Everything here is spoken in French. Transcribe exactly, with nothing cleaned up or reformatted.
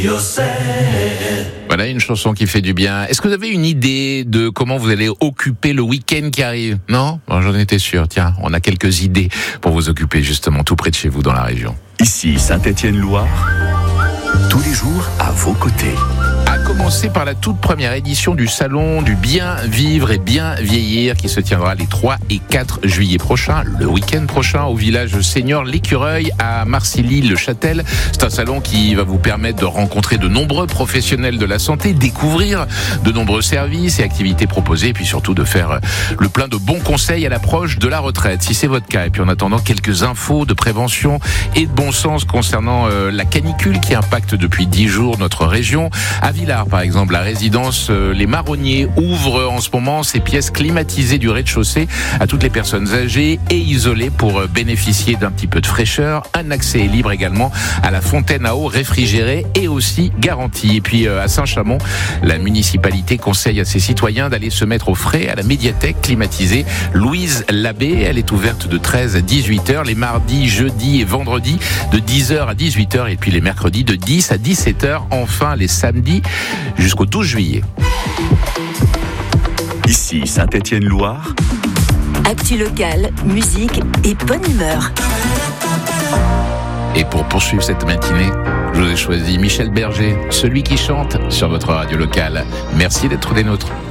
Voilà une chanson qui fait du bien. Est-ce que vous avez une idée de comment vous allez occuper le week-end qui arrive ? Non ? Bon, j'en étais sûr. Tiens, on a quelques idées pour vous occuper justement tout près de chez vous dans la région. Ici Saint-Étienne-Loire, tous les jours à vos côtés. À commencer par la toute première édition du salon du bien vivre et bien vieillir qui se tiendra les trois et quatre juillet prochains, le week-end prochain au village senior L'Écureuil à Marcilly-le-Châtel. C'est un salon qui va vous permettre de rencontrer de nombreux professionnels de la santé, découvrir de nombreux services et activités proposées et puis surtout de faire le plein de bons conseils à l'approche de la retraite si c'est votre cas. Et puis en attendant quelques infos de prévention et de bon sens concernant euh, la canicule qui impacte depuis dix jours notre région. À Villars, par exemple, la résidence euh, Les Marronniers ouvre en ce moment ses pièces climatisées du rez-de-chaussée à toutes les personnes âgées et isolées pour euh, bénéficier d'un petit peu de fraîcheur. Un accès est libre également à la fontaine à eau réfrigérée et aussi garantie. Et puis euh, à Saint-Chamond, la municipalité conseille à ses citoyens d'aller se mettre au frais à la médiathèque climatisée Louise Labbé. Elle est ouverte de treize à dix-huit heures les mardis, jeudis et vendredis de dix heures à dix-huit heures et puis les mercredis de dix à dix-sept heures. Enfin les samedis jusqu'au douze juillet. Ici Saint-Étienne-Loire. Actu locale, musique et bonne humeur. Et pour poursuivre cette matinée, je vous ai choisi Michel Berger, celui qui chante sur votre radio locale. Merci d'être des nôtres.